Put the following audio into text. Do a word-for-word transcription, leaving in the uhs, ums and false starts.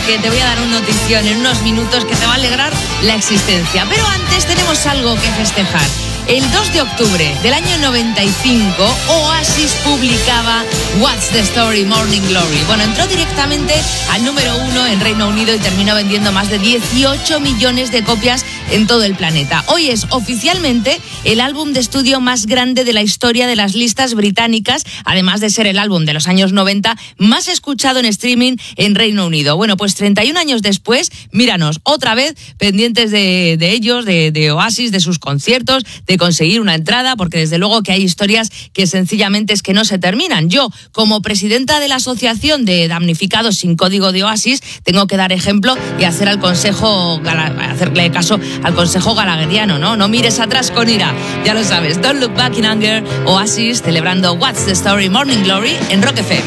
porque te voy a dar una notición en unos minutos que te va a alegrar la existencia. Pero antes tenemos algo que festejar. El dos de octubre del año noventa y cinco, Oasis publicaba What's the Story, Morning Glory. Bueno, entró directamente al número uno en Reino Unido y terminó vendiendo más de dieciocho millones de copias en todo el planeta. Hoy es oficialmente el álbum de estudio más grande de la historia de las listas británicas, además de ser el álbum de los años noventa más escuchado en streaming en Reino Unido. Bueno, pues treinta y un años después, míranos, otra vez pendientes de, de ellos, de, de Oasis, de sus conciertos, de conseguir una entrada, porque desde luego que hay historias que sencillamente es que no se terminan. Yo, como presidenta de la Asociación de Damnificados sin Código de Oasis, tengo que dar ejemplo y hacer al consejo, hacerle caso al consejo galagueriano, ¿no? No mires atrás con ira, ya lo sabes. Don't look back in anger. Oasis celebrando What's the Story, Morning Glory en Rock F M.